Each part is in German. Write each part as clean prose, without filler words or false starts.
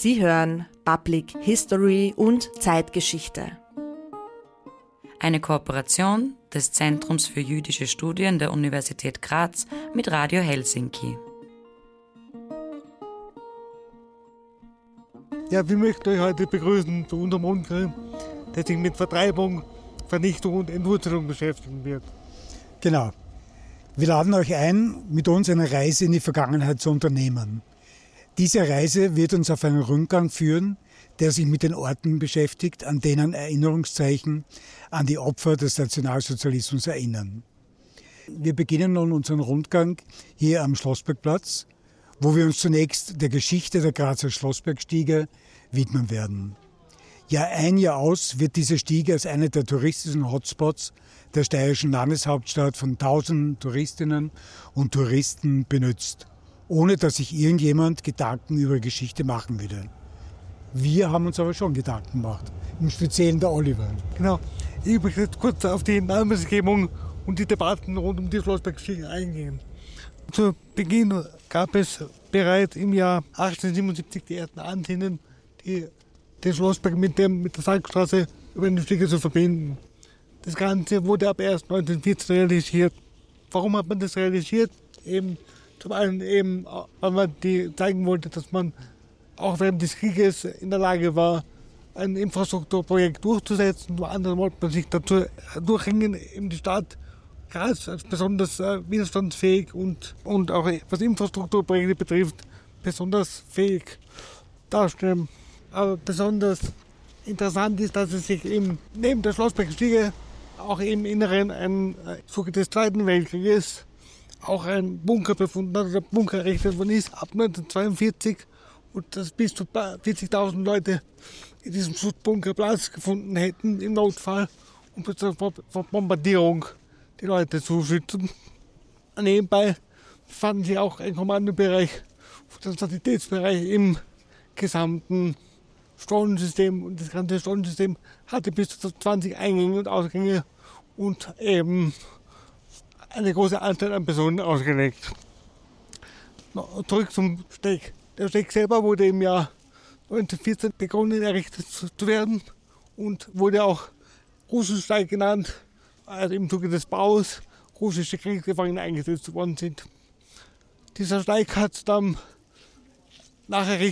Sie hören Public History und Zeitgeschichte. Eine Kooperation des Zentrums für jüdische Studien der Universität Graz mit Radio Helsinki. Ja, wir möchten euch heute begrüßen zu unserem Rundgang, der sich mit Vertreibung, Vernichtung und Entwurzelung beschäftigen wird. Genau. Wir laden euch ein, mit uns eine Reise in die Vergangenheit zu unternehmen. Diese Reise wird uns auf einen Rundgang führen, der sich mit den Orten beschäftigt, an denen Erinnerungszeichen an die Opfer des Nationalsozialismus erinnern. Wir beginnen nun unseren Rundgang hier am Schlossbergplatz, wo wir uns zunächst der Geschichte der Grazer Schlossbergstiege widmen werden. Jahr ein, Jahr aus wird diese Stiege als eine der touristischen Hotspots der steirischen Landeshauptstadt von tausenden Touristinnen und Touristen benutzt, ohne dass sich irgendjemand Gedanken über Geschichte machen würde. Wir haben uns aber schon Gedanken gemacht, im Speziellen der Oliver. Genau. Ich möchte jetzt kurz auf die Namensgebung und die Debatten rund um die Schlossbergstiege eingehen. Zu Beginn gab es bereits im Jahr 1877 die ersten Ansinnen, die den Schlossberg mit der Salzstraße über die Stiege zu verbinden. Das Ganze wurde ab erst 1914 realisiert. Warum hat man das realisiert? Zum einen, weil man zeigen wollte, dass man auch während des Krieges in der Lage war, ein Infrastrukturprojekt durchzusetzen. Zum anderen wollte man sich dazu durchringen, die Stadt Graz als besonders widerstandsfähig und auch was Infrastrukturprojekte betrifft, besonders fähig darstellen. Aber besonders interessant ist, dass es sich neben der Schlossbergstiege auch im Inneren im Zuge des Zweiten Weltkrieges auch ein Bunker befunden hat, oder Bunker errichtet worden ist, ab 1942, und dass bis zu 40.000 Leute in diesem Schutzbunker Platz gefunden hätten im Notfall, um vor Bombardierung die Leute zu schützen. Nebenbei befanden sich auch ein Kommandobereich, der Sanitätsbereich im gesamten Stollensystem, und das ganze Stollensystem hatte bis zu 20 Eingänge und Ausgänge und eben eine große Anzahl an Personen ausgelegt. Zurück zum Steg. Der Steg selber wurde im Jahr 1914 begonnen errichtet zu werden und wurde auch Ruschensteig genannt, also im Zuge des Baus russische Kriegsgefangene eingesetzt worden sind. Dieser Steig hat dann nach der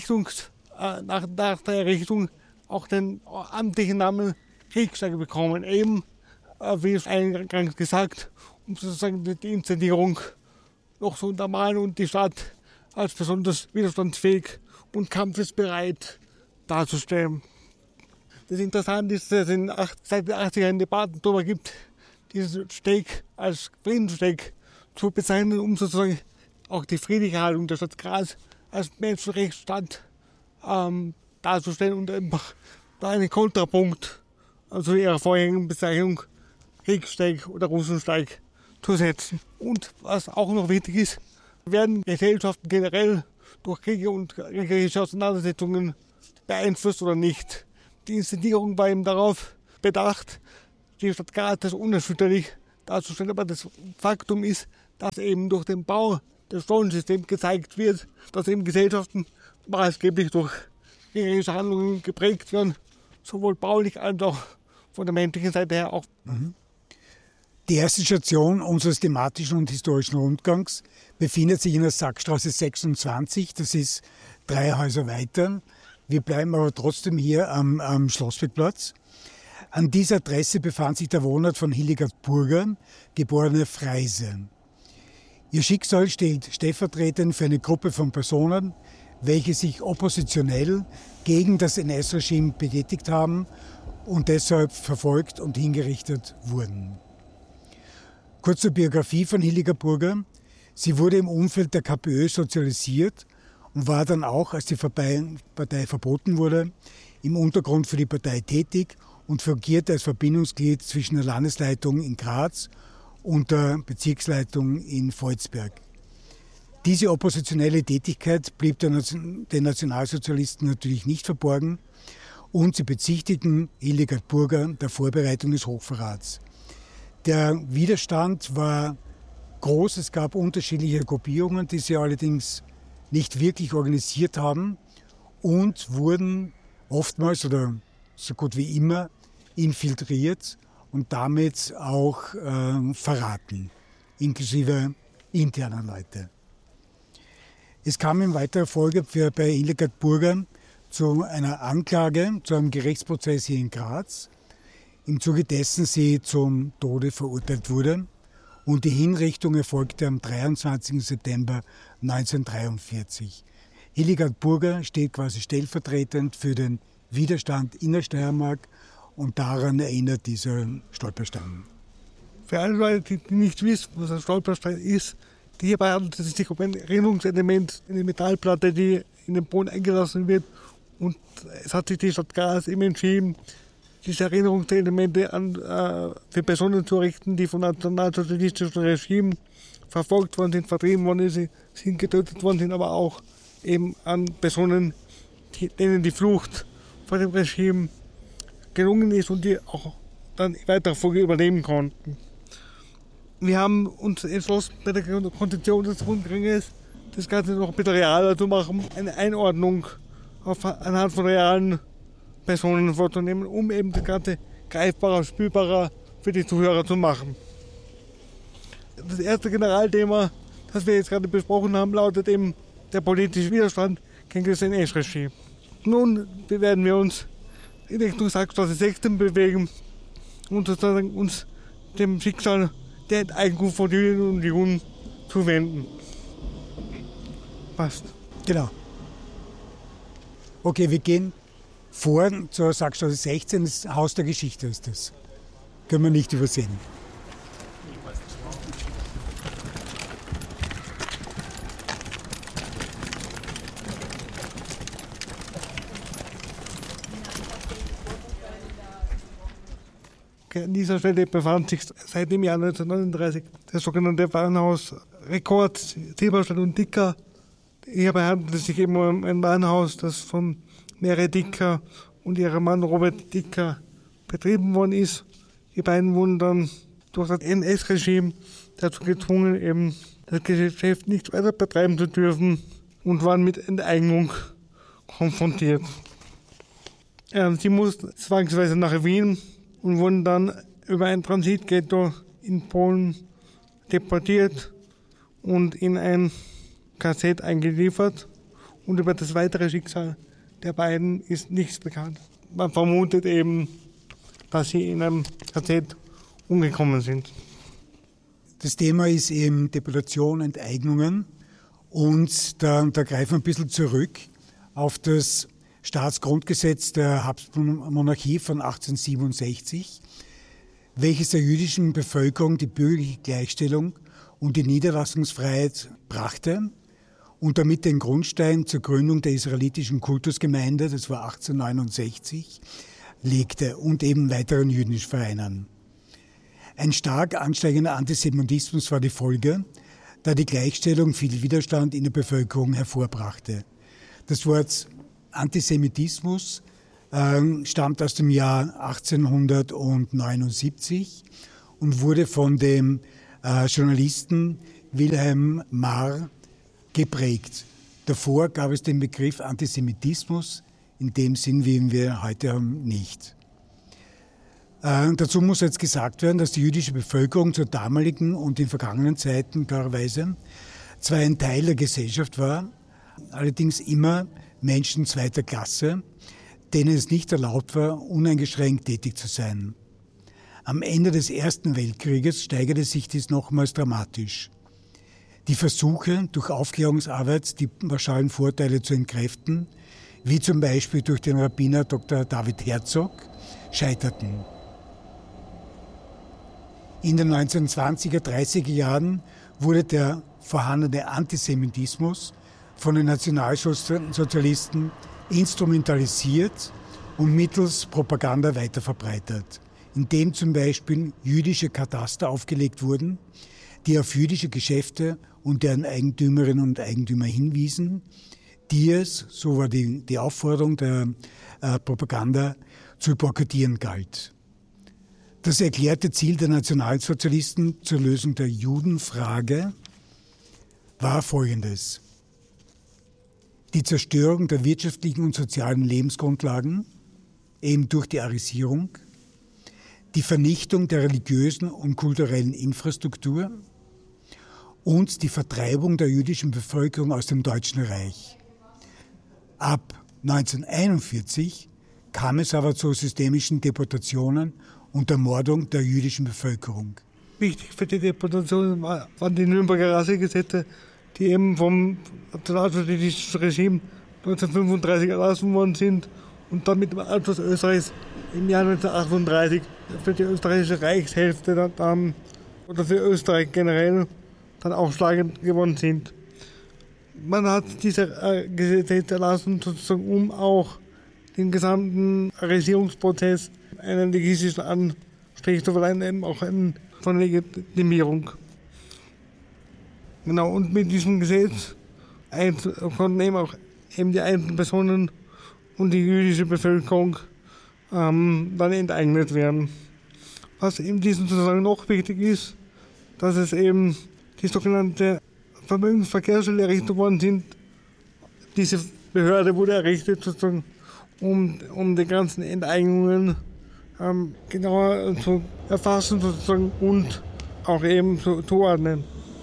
Errichtung auch den amtlichen Namen Kriegssteig bekommen, eben, wie es eingangs gesagt, um sozusagen die Inszenierung noch zu untermalen und die Stadt als besonders widerstandsfähig und kampfesbereit darzustellen. Das Interessante ist, dass es seit den 80er Jahren Debatten darüber gibt, diesen Steg als Friedenssteg zu bezeichnen, um sozusagen auch die friedliche Haltung der Stadt Graz als Menschenrechtsstadt darzustellen und einfach da einen Kontrapunkt zu ihrer vorherigen Bezeichnung Kriegssteig oder Russensteig zu setzen. Und was auch noch wichtig ist, werden Gesellschaften generell durch Kriege und kriegerische Auseinandersetzungen beeinflusst oder nicht. Die Inszenierung war eben darauf bedacht, die Stadt Graz als unerschütterlich darzustellen, aber das Faktum ist, dass eben durch den Bau des Stollensystems gezeigt wird, dass eben Gesellschaften maßgeblich durch kriegerische Handlungen geprägt werden, sowohl baulich als auch von der menschlichen Seite her auch. Die erste Station unseres thematischen und historischen Rundgangs befindet sich in der Sackstraße 26, das ist 3 Häuser weiter. Wir bleiben aber trotzdem hier am Schlossbergplatz. An dieser Adresse befand sich der Wohnort von Hildegard Burger, geborene Freise. Ihr Schicksal steht stellvertretend für eine Gruppe von Personen, welche sich oppositionell gegen das NS-Regime betätigt haben und deshalb verfolgt und hingerichtet wurden. Kurz zur Biografie von Hildegard Burger. Sie wurde im Umfeld der KPÖ sozialisiert und war dann auch, als die Partei verboten wurde, im Untergrund für die Partei tätig und fungierte als Verbindungsglied zwischen der Landesleitung in Graz und der Bezirksleitung in Volzberg. Diese oppositionelle Tätigkeit blieb den Nationalsozialisten natürlich nicht verborgen und sie bezichtigten Hildegard Burger der Vorbereitung des Hochverrats. Der Widerstand war groß, es gab unterschiedliche Gruppierungen, die sie allerdings nicht wirklich organisiert haben und wurden oftmals oder so gut wie immer infiltriert und damit auch verraten, inklusive interner Leute. Es kam in weiterer Folge bei Hildegard Burger zu einer Anklage, zu einem Gerichtsprozess hier in Graz, im Zuge dessen sie zum Tode verurteilt wurde. Und die Hinrichtung erfolgte am 23. September 1943. Hildegard Burger steht quasi stellvertretend für den Widerstand in der Steiermark und daran erinnert dieser Stolperstein. Für alle Leute, die nicht wissen, was ein Stolperstein ist, hierbei handelt es sich um ein Erinnerungselement, eine Metallplatte, die in den Boden eingelassen wird. Und es hat sich die Stadt Graz eben entschieden, diese Erinnerungselemente für Personen zu errichten, die vom nationalsozialistischen Regime verfolgt worden sind, vertrieben worden sind, getötet worden sind, aber auch eben an Personen, denen die Flucht vor dem Regime gelungen ist und die auch dann in weiterer Folge überleben konnten. Wir haben uns entschlossen, bei der Konzeption des Rundringes das Ganze noch ein bisschen realer zu machen, eine Einordnung anhand von realen Personen vorzunehmen, um eben das Ganze greifbarer, spürbarer für die Zuhörer zu machen. Das erste Generalthema, das wir jetzt gerade besprochen haben, lautet eben der politische Widerstand gegen das NS-Regime. Nun werden wir uns in Richtung Sackstraße 16 bewegen und sozusagen uns dem Schicksal der Enteignung von Jüdinnen und Juden zuwenden. Passt. Genau. Okay, wir gehen vor zur Sackstraße 16, das Haus der Geschichte ist das. Können wir nicht übersehen. An dieser Stelle befand sich seit dem Jahr 1939 das sogenannte Warenhaus Rekord Silberstein und Dicker. Hierbei handelt es sich eben um ein Warenhaus, das von Mary Dicker und ihrem Mann Robert Dicker betrieben worden ist. Die beiden wurden dann durch das NS-Regime dazu gezwungen, eben das Geschäft nicht weiter betreiben zu dürfen und waren mit Enteignung konfrontiert. Sie mussten zwangsweise nach Wien und wurden dann über ein Transitghetto in Polen deportiert und in ein KZ eingeliefert. Und über das weitere Schicksal der beiden ist nichts bekannt. Man vermutet eben, dass sie in einem KZ umgekommen sind. Das Thema ist eben Deportation, Enteignungen. Und da greifen wir ein bisschen zurück auf das Staatsgrundgesetz der Habsburg-Monarchie von 1867, welches der jüdischen Bevölkerung die bürgerliche Gleichstellung und die Niederlassungsfreiheit brachte und damit den Grundstein zur Gründung der israelitischen Kultusgemeinde, das war 1869, legte und eben weiteren jüdischen Vereinen. Ein stark ansteigender Antisemitismus war die Folge, da die Gleichstellung viel Widerstand in der Bevölkerung hervorbrachte. Das Wort Antisemitismus stammt aus dem Jahr 1879 und wurde von dem Journalisten Wilhelm Marr geprägt. Davor gab es den Begriff Antisemitismus in dem Sinn, wie ihn wir heute haben, nicht. Dazu muss jetzt gesagt werden, dass die jüdische Bevölkerung zur damaligen und in vergangenen Zeiten klarerweise zwar ein Teil der Gesellschaft war, allerdings immer Menschen zweiter Klasse, denen es nicht erlaubt war, uneingeschränkt tätig zu sein. Am Ende des Ersten Weltkrieges steigerte sich dies nochmals dramatisch. Die Versuche, durch Aufklärungsarbeit die pauschalen Vorteile zu entkräften, wie zum Beispiel durch den Rabbiner Dr. David Herzog, scheiterten. In den 1920er, 30er Jahren wurde der vorhandene Antisemitismus von den Nationalsozialisten instrumentalisiert und mittels Propaganda weiterverbreitet, indem zum Beispiel jüdische Kataster aufgelegt wurden, die auf jüdische Geschäfte und deren Eigentümerinnen und Eigentümer hinwiesen, die es, so war die Aufforderung der Propaganda, zu boykottieren galt. Das erklärte Ziel der Nationalsozialisten zur Lösung der Judenfrage war folgendes: die Zerstörung der wirtschaftlichen und sozialen Lebensgrundlagen, eben durch die Arisierung, die Vernichtung der religiösen und kulturellen Infrastruktur und die Vertreibung der jüdischen Bevölkerung aus dem Deutschen Reich. Ab 1941 kam es aber zu systemischen Deportationen und Ermordung der jüdischen Bevölkerung. Wichtig für die Deportationen waren die Nürnberger Rassegesetze, die eben vom nationalsozialistischen Regime 1935 erlassen worden sind und dann mit dem Anschluss Österreichs im Jahr 1938 für die österreichische Reichshälfte dann, oder für Österreich generell dann ausschlagend geworden sind. Man hat diese Gesetze erlassen, sozusagen, um auch den gesamten Arisierungsprozess einen legistischen Anstrich zu verleihen, eben auch von Legitimierung. Genau, und mit diesem Gesetz konnten eben auch die einzelnen Personen und die jüdische Bevölkerung dann enteignet werden. Was in diesem Zusammenhang noch wichtig ist, dass es eben die sogenannte Vermögensverkehrsstelle errichtet worden sind. Diese Behörde wurde errichtet, sozusagen, um die ganzen Enteignungen genauer zu erfassen, sozusagen, und auch eben zu ordnen.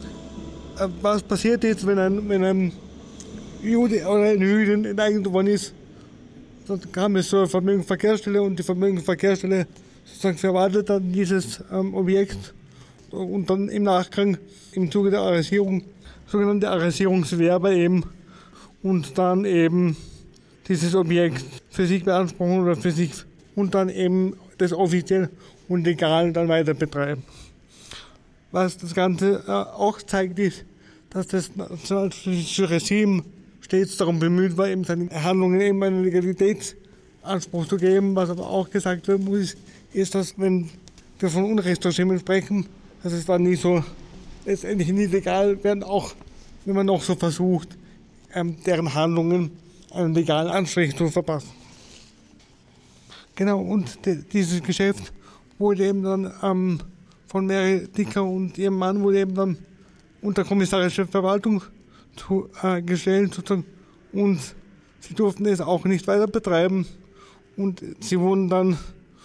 Was passiert jetzt, wenn ein Jude oder eine Jüdin enteignet worden ist? Dann kam es zur Vermögensverkehrsstelle und die Vermögensverkehrsstelle sozusagen verwaltet dann dieses Objekt und dann im Nachgang im Zuge der Arisierung sogenannte Arisierungswerber eben und dann eben dieses Objekt für sich beanspruchen oder für sich und dann eben das offiziell und legal dann weiter betreiben. Was das Ganze auch zeigt, ist, dass das nationalistische Regime stets darum bemüht war, eben seinen Handlungen eben einen Legalitätsanspruch zu geben. Was aber auch gesagt werden muss, ist, dass wenn wir von Unrechtsregimen sprechen, dass es dann nie so letztendlich nicht legal werden, auch wenn man noch so versucht, deren Handlungen einen legalen Anstrich zu verpassen. Genau, und dieses Geschäft wurde eben dann von Mary Dicker und ihrem Mann wurde eben dann unter kommissarische Verwaltung gestellt, sozusagen, und sie durften es auch nicht weiter betreiben und sie wurden dann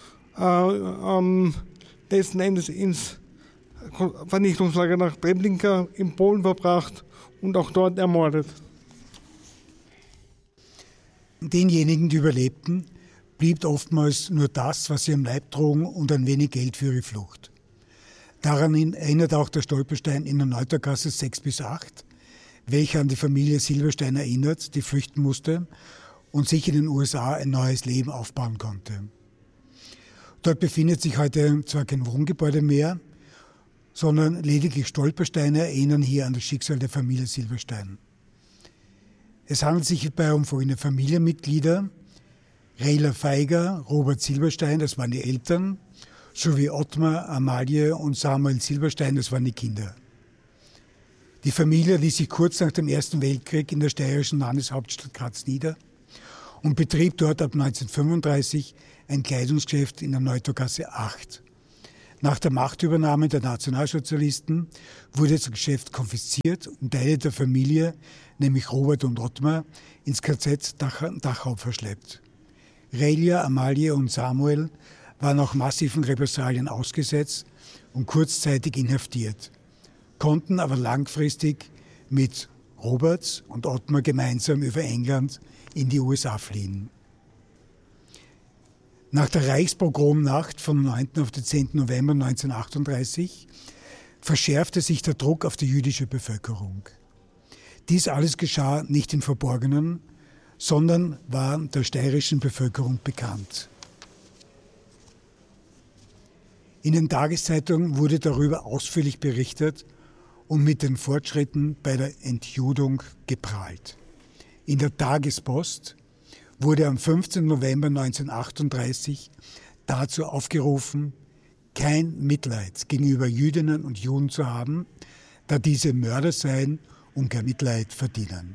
letzten Endes ins Vernichtungslager nach Treblinka in Polen verbracht und auch dort ermordet. Denjenigen, die überlebten, blieb oftmals nur das, was sie am Leib trugen, und ein wenig Geld für ihre Flucht. Daran erinnert auch der Stolperstein in der Neutergasse 6-8, welcher an die Familie Silberstein erinnert, die flüchten musste und sich in den USA ein neues Leben aufbauen konnte. Dort befindet sich heute zwar kein Wohngebäude mehr, sondern lediglich Stolpersteine erinnern hier an das Schicksal der Familie Silberstein. Es handelt sich hierbei um folgende Familienmitglieder: Rehler Feiger, Robert Silberstein, das waren die Eltern, sowie Ottmar, Amalie und Samuel Silberstein, das waren die Kinder. Die Familie ließ sich kurz nach dem Ersten Weltkrieg in der steirischen Landeshauptstadt Graz nieder und betrieb dort ab 1935 ein Kleidungsgeschäft in der Neutergasse 8. Nach der Machtübernahme der Nationalsozialisten wurde das Geschäft konfisziert und Teile der Familie, nämlich Robert und Ottmar, ins KZ Dachau verschleppt. Relia, Amalie und Samuel waren auch massiven Repressalien ausgesetzt und kurzzeitig inhaftiert, konnten aber langfristig mit Robert und Ottmar gemeinsam über England in die USA fliehen. Nach der Reichspogromnacht vom 9. auf den 10. November 1938 verschärfte sich der Druck auf die jüdische Bevölkerung. Dies alles geschah nicht im Verborgenen, sondern war der steirischen Bevölkerung bekannt. In den Tageszeitungen wurde darüber ausführlich berichtet und mit den Fortschritten bei der Entjudung geprahlt. In der Tagespost wurde am 15. November 1938 dazu aufgerufen, kein Mitleid gegenüber Jüdinnen und Juden zu haben, da diese Mörder seien und kein Mitleid verdienen.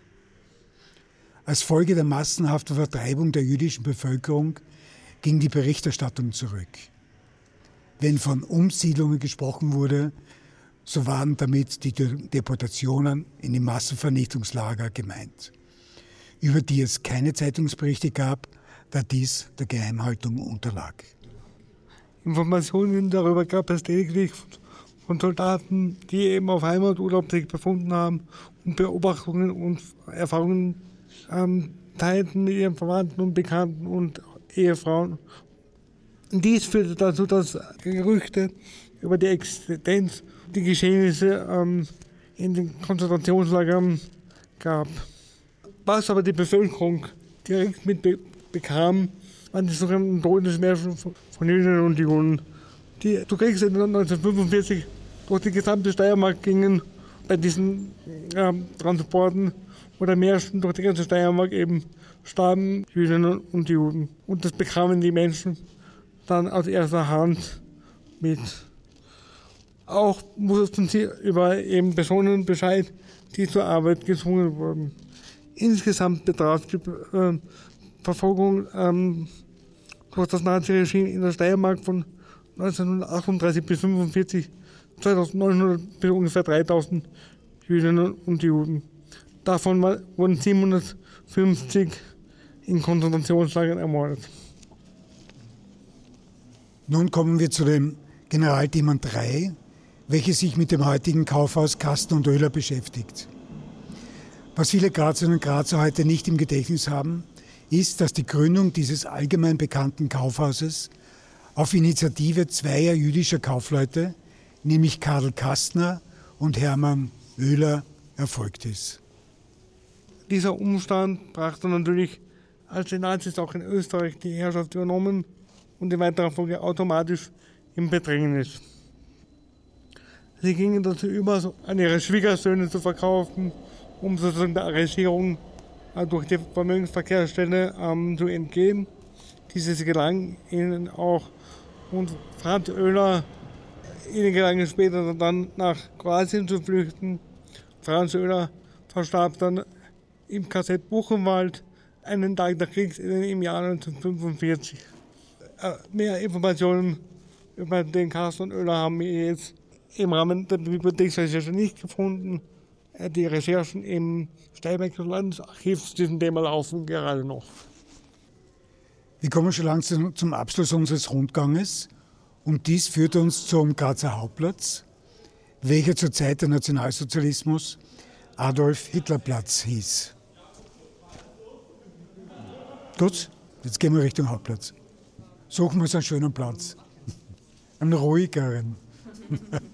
Als Folge der massenhaften Vertreibung der jüdischen Bevölkerung ging die Berichterstattung zurück. Wenn von Umsiedlungen gesprochen wurde, so waren damit die Deportationen in die Massenvernichtungslager gemeint. über die es keine Zeitungsberichte gab, da dies der Geheimhaltung unterlag. Informationen darüber gab es lediglich von Soldaten, die eben auf Heimaturlaub sich befunden haben und Beobachtungen und Erfahrungen teilten mit ihren Verwandten und Bekannten und Ehefrauen. Und dies führte dazu, dass Gerüchte über die Existenz, die Geschehnisse in den Konzentrationslagern gab. Was aber die Bevölkerung direkt mitbekam, waren die sogenannten Todesmärsche von Jüdinnen und Juden, die zu Kriegsende 1945 durch die gesamte Steiermark gingen. Bei diesen Transporten oder Märschen durch die ganze Steiermark eben starben Jüdinnen und Juden. Und das bekamen die Menschen dann aus erster Hand mit. Auch wussten sie über eben Personen Bescheid, die zur Arbeit gezwungen wurden. Insgesamt betraf die Verfolgung durch das Naziregime in der Steiermark von 1938 bis 1945 2900 bis ungefähr 3000 Jüdinnen und Juden. Davon wurden 750 in Konzentrationslagern ermordet. Nun kommen wir zu dem Generalthema 3, welches sich mit dem heutigen Kaufhaus Kastner und Oehler beschäftigt. Was viele Grazerinnen und Grazer heute nicht im Gedächtnis haben, ist, dass die Gründung dieses allgemein bekannten Kaufhauses auf Initiative zweier jüdischer Kaufleute, nämlich Karl Kastner und Hermann Oehler, erfolgt ist. Dieser Umstand brachte natürlich, als die Nazis auch in Österreich die Herrschaft übernommen und in weiterer Folge automatisch in Bedrängnis. Sie gingen dazu über, an ihre Schwiegersöhne zu verkaufen, um sozusagen der Arrestierung durch die Vermögensverkehrsstelle zu entgehen. Dieses gelang ihnen auch. Und Franz Oehler, ihnen gelang es später dann nach Kroatien zu flüchten. Franz Oehler verstarb dann im KZ Buchenwald einen Tag nach Kriegsende im Jahr 1945. Mehr Informationen über den Kastner und Oehler haben wir jetzt im Rahmen der Bibliotheksrecherche nicht gefunden. Die Recherchen im Steiermarkischen Landesarchiv zu diesem Thema laufen gerade noch. Wir kommen schon langsam zum Abschluss unseres Rundganges und dies führt uns zum Grazer Hauptplatz, welcher zur Zeit der Nationalsozialismus Adolf-Hitler-Platz hieß. Gut, jetzt gehen wir Richtung Hauptplatz. Suchen wir uns einen schönen Platz, einen ruhigeren.